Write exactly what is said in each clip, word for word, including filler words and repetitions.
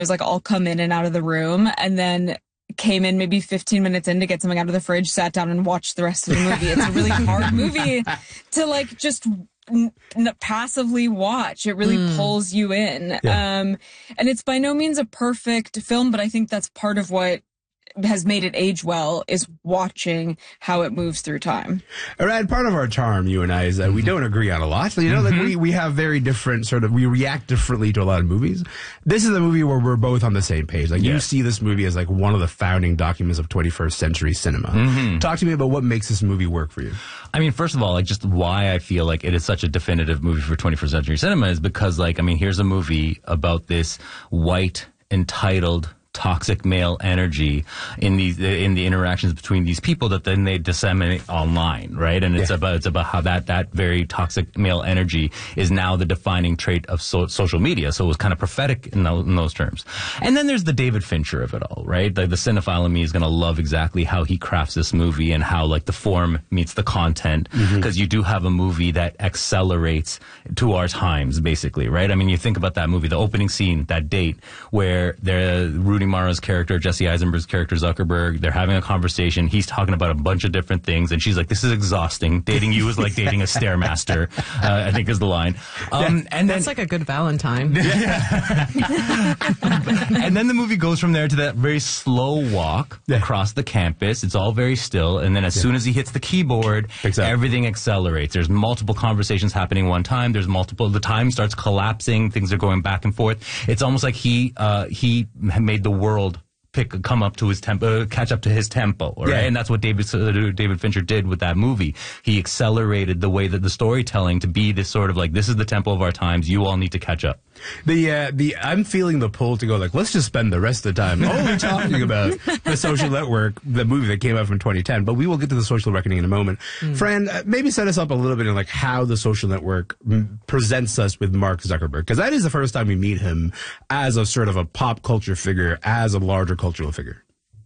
was like all come in and out of the room, and then came in maybe fifteen minutes in to get something out of the fridge, sat down and watched the rest of the movie. It's a really hard movie to like just n- n- passively watch. It really mm. pulls you in. Yeah. Um, and it's by no means a perfect film, but I think that's part of what has made it age well, is watching how it moves through time. Right, part of our charm, you and I, is that mm-hmm. we don't agree on a lot. So, you know, mm-hmm. like we, we have very different sort of, we react differently to a lot of movies. This is a movie where we're both on the same page. Like, yes. you see this movie as like one of the founding documents of twenty-first century cinema. Mm-hmm. Talk to me about what makes this movie work for you. I mean, first of all, like just why I feel like it is such a definitive movie for twenty-first century cinema is because, like, I mean, here's a movie about this white, entitled, toxic male energy in these in the interactions between these people that then they disseminate online, right? And it's yeah. about it's about how that that very toxic male energy is now the defining trait of so, social media. So it was kind of prophetic in those, in those terms. And then there's the David Fincher of it all, right? Like the cinephile in me is going to love exactly how he crafts this movie and how like the form meets the content, because mm-hmm. you do have a movie that accelerates to our times, basically, right? I mean, you think about that movie, the opening scene, that date where they're Rooney Mara's character, Jesse Eisenberg's character, Zuckerberg, they're having a conversation. He's talking about a bunch of different things, and she's like, "This is exhausting. Dating you is like dating a Stairmaster," uh, I think is the line. Um, yeah, and then, that's like a good Valentine. Yeah. And then the movie goes from there to that very slow walk yeah. across the campus. It's all very still, and then as yeah. soon as he hits the keyboard, everything accelerates. There's multiple conversations happening one time. There's multiple. The time starts collapsing. Things are going back and forth. It's almost like he uh, he made the world pick come up to his tempo, uh, catch up to his tempo, right? Yeah. And that's what David uh, David Fincher did with that movie. He accelerated the way that the storytelling to be this sort of like, this is the tempo of our times. You all need to catch up. The uh, the I'm feeling the pull to go like, let's just spend the rest of the time only talking about The Social Network, the movie that came out from twenty ten. But we will get to The Social Reckoning in a moment. Mm. Fran, uh, maybe set us up a little bit in like how The Social Network m- presents us with Mark Zuckerberg, because that is the first time we meet him as a sort of a pop culture figure, as a larger cultural figure.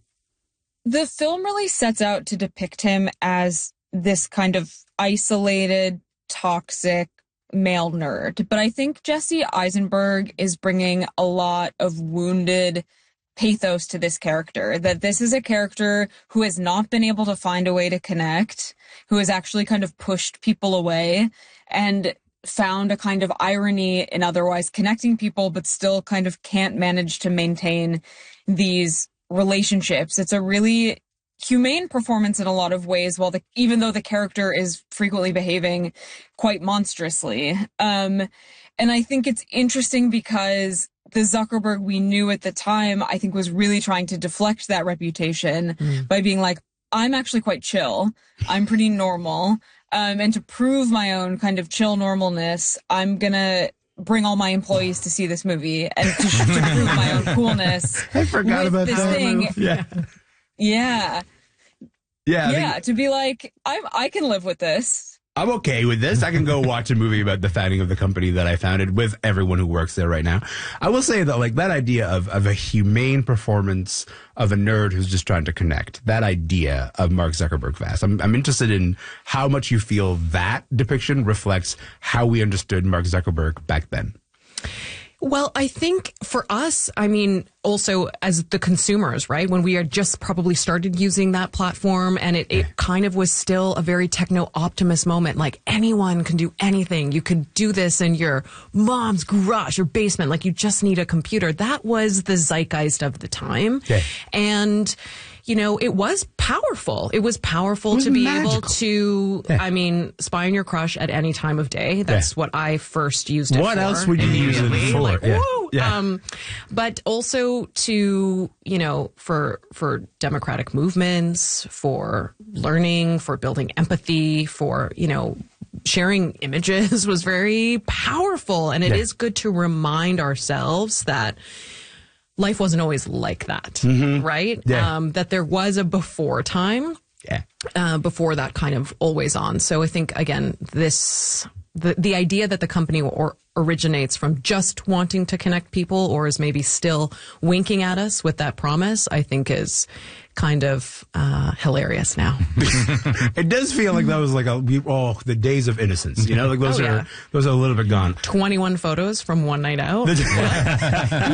The film really sets out to depict him as this kind of isolated, toxic male nerd. But I think Jesse Eisenberg is bringing a lot of wounded pathos to this character, that this is a character who has not been able to find a way to connect, who has actually kind of pushed people away and found a kind of irony in otherwise connecting people, but still kind of can't manage to maintain these relationships. It's a really humane performance in a lot of ways, while the, even though the character is frequently behaving quite monstrously. Um, and I think it's interesting because the Zuckerberg we knew at the time, I think, was really trying to deflect that reputation mm. by being like, I'm actually quite chill. I'm pretty normal. Um, and to prove my own kind of chill normalness, I'm gonna bring all my employees to see this movie and to, to prove my own coolness. I forgot with about this that thing. Move. Yeah. Yeah. Yeah. Yeah. Think, to be like, I'm, I can live with this. I'm okay with this. I can go watch a movie about the founding of the company that I founded with everyone who works there right now. I will say that, like, that idea of, of a humane performance of a nerd who's just trying to connect, that idea of Mark Zuckerberg fast. I'm, I'm interested in how much you feel that depiction reflects how we understood Mark Zuckerberg back then. Well, I think for us, I mean, also as the consumers, right? When we had just probably started using that platform, and it, it kind of was still a very techno-optimist moment. Like, anyone can do anything. You could do this in your mom's garage or basement. Like, you just need a computer. That was the zeitgeist of the time. Yeah. And, you know, it was powerful. It was powerful it was to be magical. able to, yeah. I mean, spy on your crush at any time of day. That's yeah. what I first used it what for. What else would you use it for? Like, yeah. woo! Yeah. Um, but also to, you know, for, for democratic movements, for learning, for building empathy, for, you know, sharing images was very powerful. And it yeah. is good to remind ourselves that life wasn't always like that, mm-hmm. right? Yeah. Um, that there was a before time, yeah. uh, before that kind of always on. So I think, again, this, the, the idea that the company or originates from just wanting to connect people, or is maybe still winking at us with that promise, I think is kind of uh, hilarious now. It does feel like that was like a, we, oh, the days of innocence, you know, like those oh, are, yeah. those are a little bit gone. twenty-one photos from one night out.